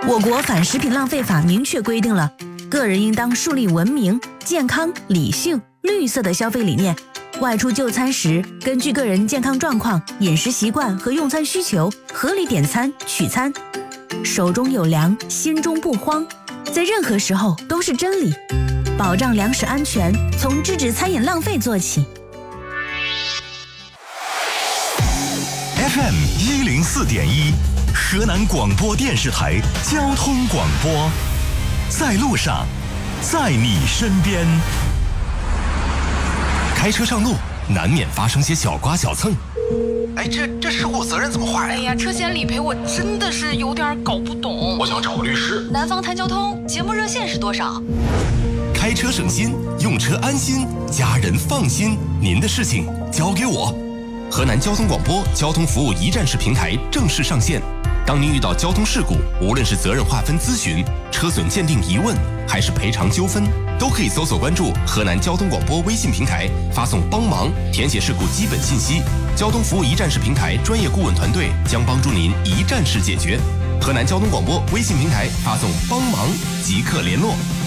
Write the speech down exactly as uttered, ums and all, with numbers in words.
我国反食品浪费法明确规定了，个人应当树立文明、健康、理性、绿色的消费理念。外出就餐时，根据个人健康状况、饮食习惯和用餐需求，合理点餐取餐。手中有粮，心中不慌，在任何时候都是真理。保障粮食安全，从制止餐饮浪费做起。 F M 一零四点一，河南广播电视台交通广播，在路上，在你身边。开车上路，难免发生些小刮小蹭。 哎，这这事故责任怎么划呀？ 哎呀，车险理赔我真的是有点搞不懂。 我想找个律师。 南方谈交通节目热线是多少？ 开车省心，用车安心，家人放心。您的事情交给我。河南交通广播交通服务一站式平台正式上线。当您遇到交通事故，无论是责任划分咨询、车损鉴定疑问，还是赔偿纠纷，都可以搜索关注河南交通广播微信平台，发送帮忙，填写事故基本信息。交通服务一站式平台专业顾问团队将帮助您一站式解决。河南交通广播微信平台发送帮忙即刻联络。